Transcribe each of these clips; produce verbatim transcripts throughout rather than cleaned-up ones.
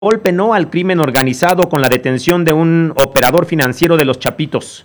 golpe no al crimen organizado con la detención de un operador financiero de los Chapitos.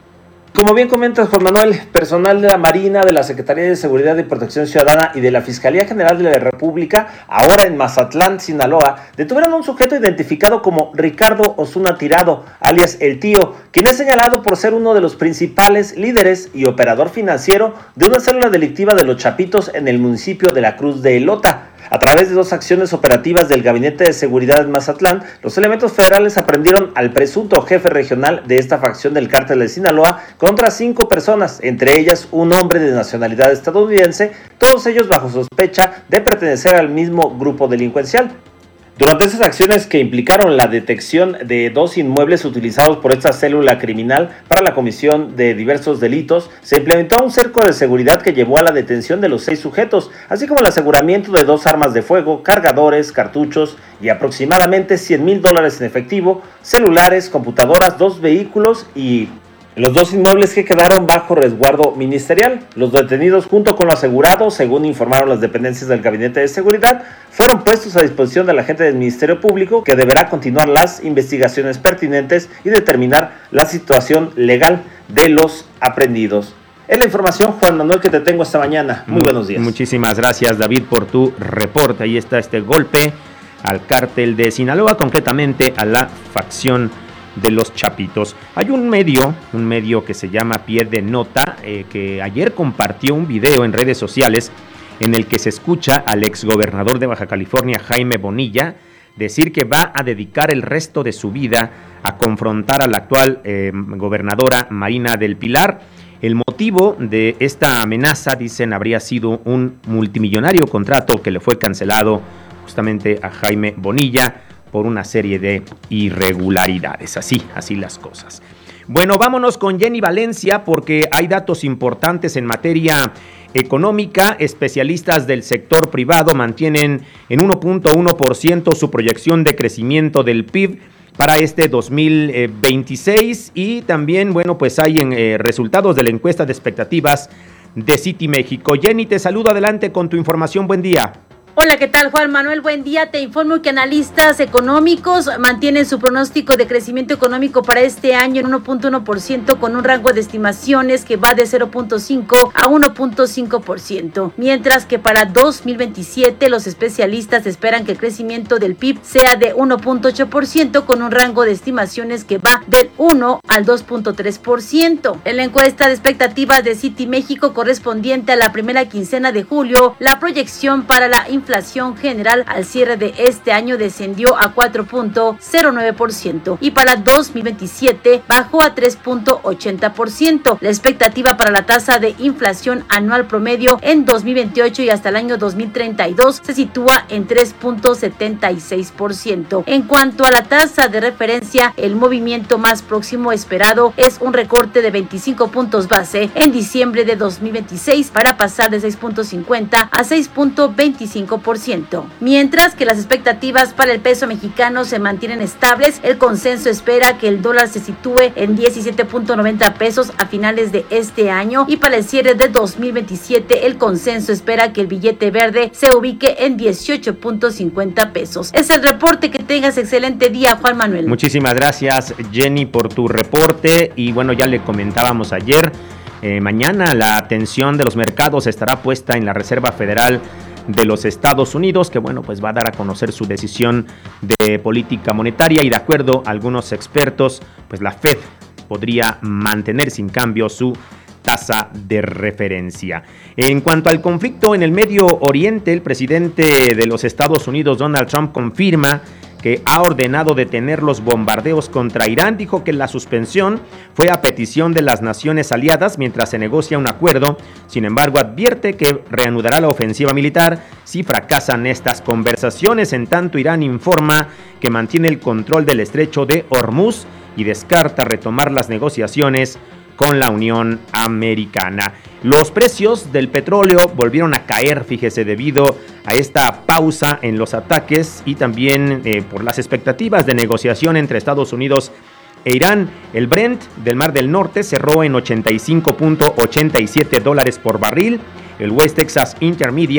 Como bien comentas, Juan Manuel, personal de la Marina, de la Secretaría de Seguridad y Protección Ciudadana y de la Fiscalía General de la República, ahora en Mazatlán, Sinaloa, detuvieron a un sujeto identificado como Ricardo Osuna Tirado, alias El Tío, quien es señalado por ser uno de los principales líderes y operador financiero de una célula delictiva de los Chapitos en el municipio de la Cruz de Elota. A través de dos acciones operativas del Gabinete de Seguridad en Mazatlán, los elementos federales aprendieron al presunto jefe regional de esta facción del cártel de Sinaloa contra cinco personas, entre ellas un hombre de nacionalidad estadounidense, todos ellos bajo sospecha de pertenecer al mismo grupo delincuencial. Durante esas acciones, que implicaron la detección de dos inmuebles utilizados por esta célula criminal para la comisión de diversos delitos, se implementó un cerco de seguridad que llevó a la detención de los seis sujetos, así como el aseguramiento de dos armas de fuego, cargadores, cartuchos y aproximadamente cien mil dólares en efectivo, celulares, computadoras, dos vehículos y los dos inmuebles que quedaron bajo resguardo ministerial. Los detenidos, junto con lo asegurado, según informaron las dependencias del Gabinete de Seguridad, fueron puestos a disposición del agente del Ministerio Público, que deberá continuar las investigaciones pertinentes y determinar la situación legal de los aprehendidos. Es la información, Juan Manuel, que te tengo esta mañana. Muy buenos días. Muchísimas gracias, David, por tu reporte. Ahí está este golpe al cártel de Sinaloa, concretamente a la facción de los Chapitos. Hay un medio, un medio que se llama Pie de Nota, eh, que ayer compartió un video en redes sociales en el que se escucha al exgobernador de Baja California, Jaime Bonilla, decir que va a dedicar el resto de su vida a confrontar a la actual eh, gobernadora Marina del Pilar. El motivo de esta amenaza, dicen, habría sido un multimillonario contrato que le fue cancelado justamente a Jaime Bonilla por una serie de irregularidades. Así, así las cosas. Bueno, vámonos con Jenny Valencia porque hay datos importantes en materia económica. Especialistas del sector privado mantienen en uno punto uno por ciento su proyección de crecimiento del P I B para este dos mil veintiséis y también, bueno, pues hay en, eh, resultados de la encuesta de expectativas de City México. Jenny, te saludo, adelante con tu información. Buen día. Hola, ¿qué tal, Juan Manuel? Buen día. Te informo que analistas económicos mantienen su pronóstico de crecimiento económico para este año en uno punto uno por ciento con un rango de estimaciones que va de cero punto cinco a uno punto cinco por ciento. Mientras que para dos mil veintisiete los especialistas esperan que el crecimiento del P I B sea de uno punto ocho por ciento con un rango de estimaciones que va del uno al dos punto tres por ciento. En la encuesta de expectativas de City México correspondiente a la primera quincena de julio, la proyección para la inflación inflación general al cierre de este año descendió a cuatro punto cero nueve por ciento y para dos mil veintisiete bajó a tres punto ochenta por ciento. La expectativa para la tasa de inflación anual promedio en dos mil veintiocho y hasta el año dos mil treinta y dos se sitúa en tres punto setenta y seis por ciento. En cuanto a la tasa de referencia, el movimiento más próximo esperado es un recorte de veinticinco puntos base en diciembre de dos mil veintiséis para pasar de seis punto cincuenta a seis punto veinticinco por ciento. Mientras que las expectativas para el peso mexicano se mantienen estables, el consenso espera que el dólar se sitúe en diecisiete punto noventa pesos a finales de este año y para el cierre de dos mil veintisiete el consenso espera que el billete verde se ubique en dieciocho punto cincuenta pesos. Es el reporte. Que tengas excelente día, Juan Manuel. Muchísimas gracias, Jenny, por tu reporte. Y bueno, ya le comentábamos ayer, eh, mañana la atención de los mercados estará puesta en la Reserva Federal de los Estados Unidos, que bueno, pues va a dar a conocer su decisión de política monetaria y de acuerdo a algunos expertos, pues la Fed podría mantener sin cambio su tasa de referencia. En cuanto al conflicto en el Medio Oriente, el presidente de los Estados Unidos, Donald Trump, confirma que ha ordenado detener los bombardeos contra Irán. Dijo que la suspensión fue a petición de las naciones aliadas mientras se negocia un acuerdo. Sin embargo, advierte que reanudará la ofensiva militar si fracasan estas conversaciones. En tanto, Irán informa que mantiene el control del estrecho de Hormuz y descarta retomar las negociaciones con la Unión Americana. Los precios del petróleo volvieron a caer, fíjese, debido a esta pausa en los ataques y también eh, por las expectativas de negociación entre Estados Unidos e Irán. El Brent del Mar del Norte cerró en ochenta y cinco punto ochenta y siete dólares por barril. El West Texas Intermediate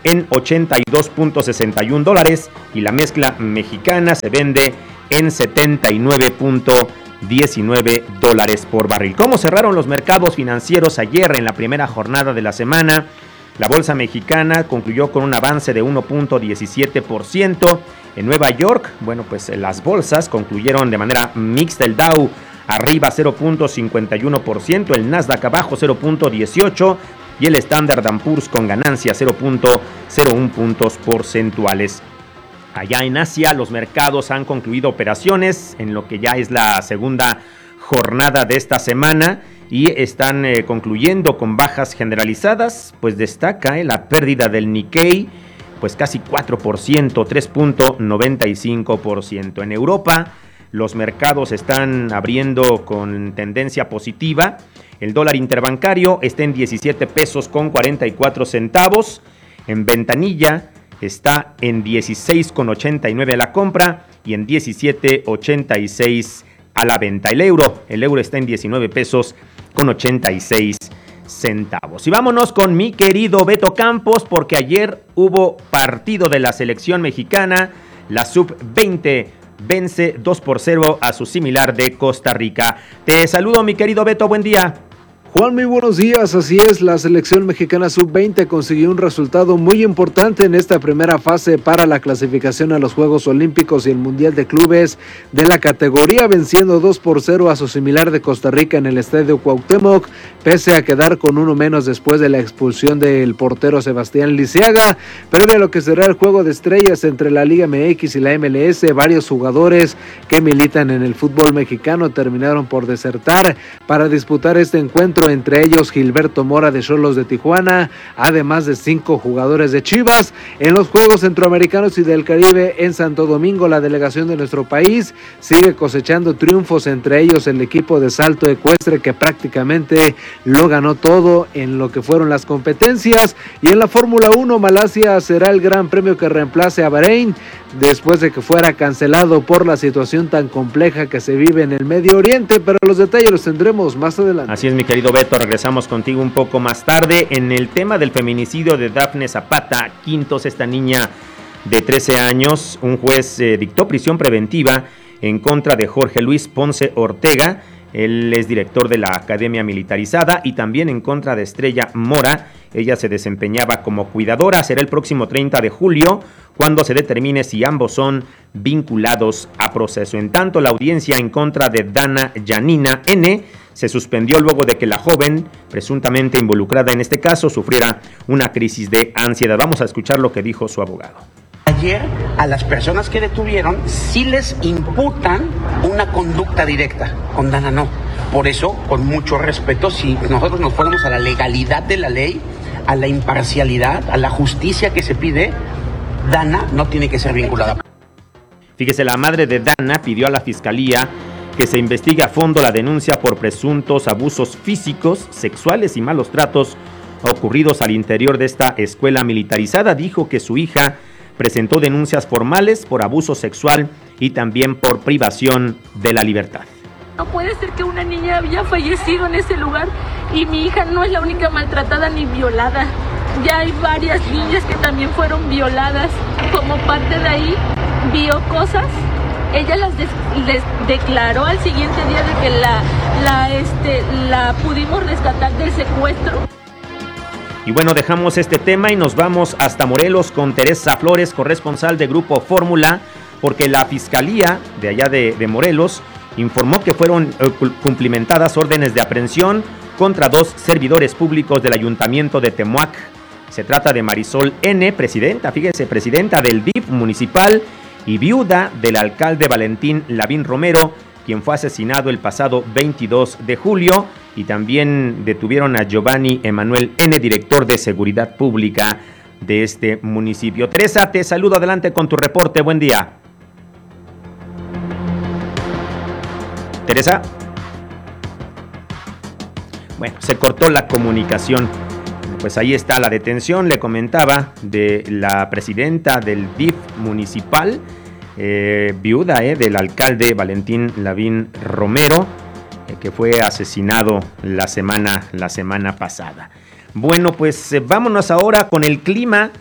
en ochenta y dos punto sesenta y un dólares y la mezcla mexicana se vende en setenta y nueve punto diecinueve dólares por barril. ¿Cómo cerraron los mercados financieros ayer en la primera jornada de la semana? La bolsa mexicana concluyó con un avance de uno punto diecisiete por ciento. En Nueva York, bueno, pues las bolsas concluyeron de manera mixta. El Dow arriba cero punto cincuenta y uno por ciento, el Nasdaq abajo cero punto dieciocho y el Standard and Poor's con ganancia cero punto cero uno puntos porcentuales. Allá en Asia, los mercados han concluido operaciones en lo que ya es la segunda jornada de esta semana y están eh, concluyendo con bajas generalizadas. Pues destaca eh, la pérdida del Nikkei, pues casi cuatro por ciento, tres punto noventa y cinco por ciento. En Europa, los mercados están abriendo con tendencia positiva. El dólar interbancario está en diecisiete pesos con cuarenta y cuatro centavos. En ventanilla está en dieciséis con ochenta y nueve a la compra y en diecisiete ochenta y seis a la venta. El euro, el euro está en diecinueve pesos con ochenta y seis centavos. Y vámonos con mi querido Beto Campos, porque ayer hubo partido de la selección mexicana. La sub veinte vence dos por cero a su similar de Costa Rica. Te saludo, mi querido Beto, buen día. Juan, muy buenos días. Así es, la selección mexicana sub veinte consiguió un resultado muy importante en esta primera fase para la clasificación a los Juegos Olímpicos y el Mundial de Clubes de la categoría, venciendo dos por cero a su similar de Costa Rica en el Estadio Cuauhtémoc, pese a quedar con uno menos después de la expulsión del portero Sebastián Lisiaga. Previo a lo que será el juego de estrellas entre la Liga M X y la M L S, varios jugadores que militan en el fútbol mexicano terminaron por desertar para disputar este encuentro, entre ellos Gilberto Mora de Xolos de Tijuana, además de cinco jugadores de Chivas. En los Juegos Centroamericanos y del Caribe en Santo Domingo, la delegación de nuestro país sigue cosechando triunfos, entre ellos el equipo de salto ecuestre, que prácticamente lo ganó todo en lo que fueron las competencias. Y en la Fórmula uno, Malasia será el gran premio que reemplace a Bahrein después de que fuera cancelado por la situación tan compleja que se vive en el Medio Oriente, pero los detalles los tendremos más adelante. Así es, mi querido Beto, regresamos contigo un poco más tarde. En el tema del feminicidio de Dafne Zapata Quintos, esta niña de trece años, un juez eh, dictó prisión preventiva en contra de Jorge Luis Ponce Ortega. Él es director de la Academia Militarizada, y también en contra de Estrella Mora. Ella se desempeñaba como cuidadora. Será el próximo treinta de julio cuando se determine si ambos son vinculados a proceso. En tanto, la audiencia en contra de Dana Yanina N se suspendió luego de que la joven, presuntamente involucrada en este caso, sufriera una crisis de ansiedad. Vamos a escuchar lo que dijo su abogado. Ayer a las personas que detuvieron sí les imputan una conducta directa, con Dana no. Por eso, con mucho respeto, si nosotros nos fuéramos a la legalidad de la ley, a la imparcialidad, a la justicia que se pide, Dana no tiene que ser vinculada. Fíjese, la madre de Dana pidió a la fiscalía que se investigue a fondo la denuncia por presuntos abusos físicos, sexuales y malos tratos ocurridos al interior de esta escuela militarizada. Dijo que su hija presentó denuncias formales por abuso sexual y también por privación de la libertad. No puede ser que una niña haya fallecido en ese lugar y mi hija no es la única maltratada ni violada. Ya hay varias niñas que también fueron violadas. Como parte de ahí, vio cosas. Ella las des- les declaró al siguiente día de que la, la, este, la pudimos rescatar del secuestro. Y bueno, dejamos este tema y nos vamos hasta Morelos con Teresa Flores, corresponsal de Grupo Fórmula, porque la Fiscalía de allá de, de Morelos informó que fueron eh, cumplimentadas órdenes de aprehensión contra dos servidores públicos del Ayuntamiento de Temuac. Se trata de Marisol N., presidenta, fíjese, presidenta del D I F municipal y viuda del alcalde Valentín Lavín Romero, quien fue asesinado el pasado veintidós de julio, y también detuvieron a Giovanni Emanuel N., director de Seguridad Pública de este municipio. Teresa, te saludo, adelante con tu reporte, buen día. Teresa. Bueno, se cortó la comunicación. Pues ahí está la detención, le comentaba, de la presidenta del D I F municipal, eh, viuda eh, del alcalde Valentín Lavín Romero, eh, que fue asesinado la semana, la semana pasada. Bueno, pues eh, vámonos ahora con el clima.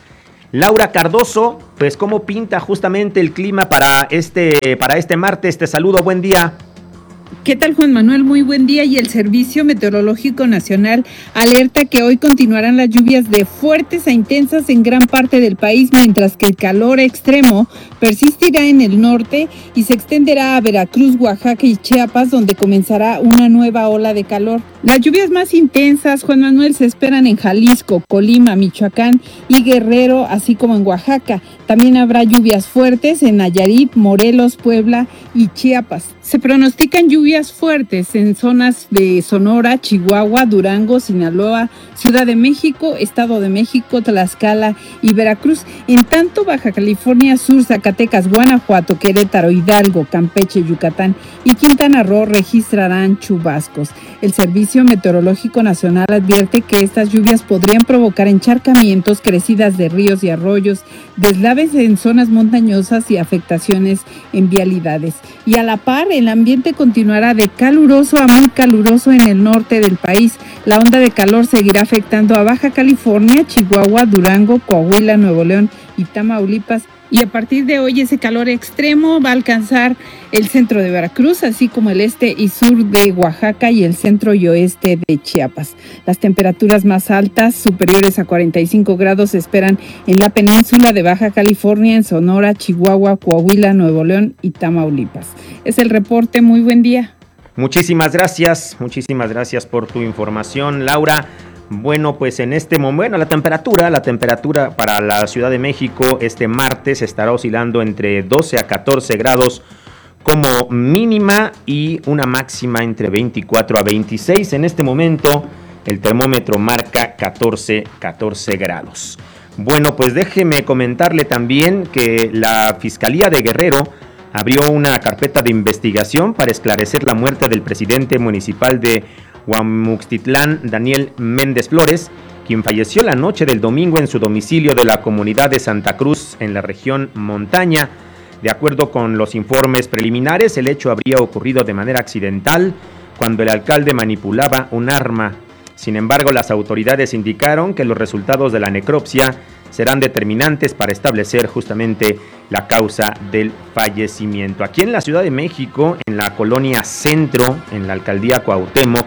Laura Cardoso, pues cómo pinta justamente el clima para este, para este martes. Te saludo, buen día. ¿Qué tal, Juan Manuel? Muy buen día. Y el Servicio Meteorológico Nacional alerta que hoy continuarán las lluvias de fuertes a intensas en gran parte del país, mientras que el calor extremo persistirá en el norte y se extenderá a Veracruz, Oaxaca y Chiapas, donde comenzará una nueva ola de calor. Las lluvias más intensas, Juan Manuel, se esperan en Jalisco, Colima, Michoacán y Guerrero, así como en Oaxaca. También habrá lluvias fuertes en Nayarit, Morelos, Puebla y Chiapas. Se pronostican lluvias fuertes en zonas de Sonora, Chihuahua, Durango, Sinaloa, Ciudad de México, Estado de México, Tlaxcala y Veracruz. En tanto, Baja California Sur, Zacatecas, Guanajuato, Querétaro, Hidalgo, Campeche, Yucatán y Quintana Roo registrarán chubascos. El Servicio Meteorológico Nacional advierte que estas lluvias podrían provocar encharcamientos, crecidas de ríos y arroyos, deslaves en zonas montañosas y afectaciones en vialidades. Y a la par, el ambiente continuará de caluroso a muy caluroso en el norte del país. La onda de calor seguirá afectando a Baja California, Chihuahua, Durango, Coahuila, Nuevo León y Tamaulipas. Y a partir de hoy ese calor extremo va a alcanzar el centro de Veracruz, así como el este y sur de Oaxaca y el centro y oeste de Chiapas. Las temperaturas más altas, superiores a cuarenta y cinco grados, se esperan en la península de Baja California, en Sonora, Chihuahua, Coahuila, Nuevo León y Tamaulipas. Es el reporte. Muy buen día. Muchísimas gracias, muchísimas gracias por tu información, Laura. Bueno, pues en este momento, bueno, la temperatura, la temperatura para la Ciudad de México este martes estará oscilando entre doce a catorce grados como mínima y una máxima entre veinticuatro a veintiséis. En este momento el termómetro marca catorce grados. Bueno, pues déjeme comentarle también que la Fiscalía de Guerrero abrió una carpeta de investigación para esclarecer la muerte del presidente municipal de Huamuxtitlán, Daniel Méndez Flores, quien falleció la noche del domingo en su domicilio de la comunidad de Santa Cruz, en la región Montaña. De acuerdo con los informes preliminares, el hecho habría ocurrido de manera accidental cuando el alcalde manipulaba un arma. Sin embargo, las autoridades indicaron que los resultados de la necropsia serán determinantes para establecer justamente la causa del fallecimiento. Aquí en la Ciudad de México, en la colonia Centro, en la alcaldía Cuauhtémoc,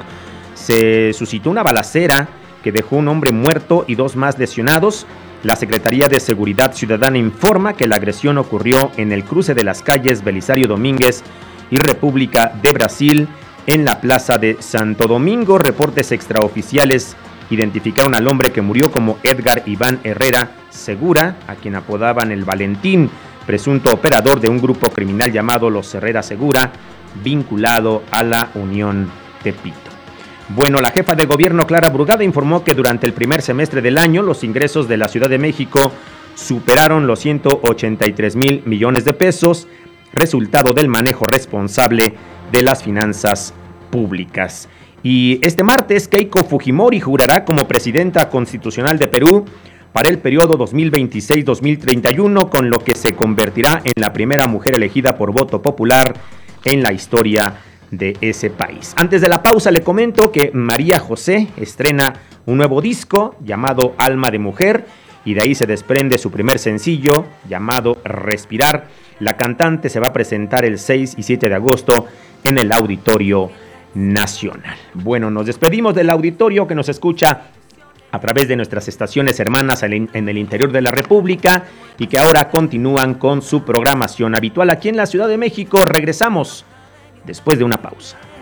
se suscitó una balacera que dejó un hombre muerto y dos más lesionados. La Secretaría de Seguridad Ciudadana informa que la agresión ocurrió en el cruce de las calles Belisario Domínguez y República de Brasil, en la plaza de Santo Domingo. Reportes extraoficiales identificaron al hombre que murió como Edgar Iván Herrera Segura, a quien apodaban el Valentín, presunto operador de un grupo criminal llamado Los Herrera Segura, vinculado a la Unión Tepito. Bueno, la jefa de gobierno Clara Brugada informó que durante el primer semestre del año los ingresos de la Ciudad de México superaron los ciento ochenta y tres mil millones de pesos, resultado del manejo responsable de las finanzas públicas. Y este martes Keiko Fujimori jurará como presidenta constitucional de Perú para el periodo dos mil veintiséis a dos mil treinta y uno, con lo que se convertirá en la primera mujer elegida por voto popular en la historia de ese país. Antes de la pausa le comento que María José estrena un nuevo disco llamado Alma de Mujer, y de ahí se desprende su primer sencillo llamado Respirar. La cantante se va a presentar el seis y siete de agosto en el Auditorio Nacional. Bueno, nos despedimos del auditorio que nos escucha a través de nuestras estaciones hermanas en el interior de la República y que ahora continúan con su programación habitual aquí en la Ciudad de México. Regresamos después de una pausa.